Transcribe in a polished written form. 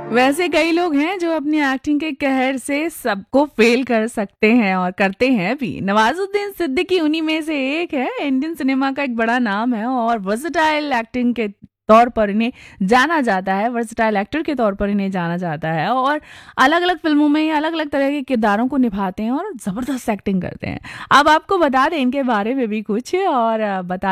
वैसे कई लोग हैं जो अपनी एक्टिंग के कहर से सबको फेल कर सकते हैं और करते हैं भी। नवाजुद्दीन सिद्दीकी उन्हीं में से एक है। इंडियन सिनेमा का एक बड़ा नाम है और वर्सेटाइल एक्टिंग के तौर पर इन्हें जाना जाता है, वर्सेटाइल एक्टर के तौर पर इन्हें जाना जाता है और अलग-अलग फ़िल्मों में ये अलग-अलग तरह के किरदारों को निभाते हैं और ज़बरदस्त एक्टिंग करते हैं। अब आपको बता दें इनके बारे में भी कुछ और बता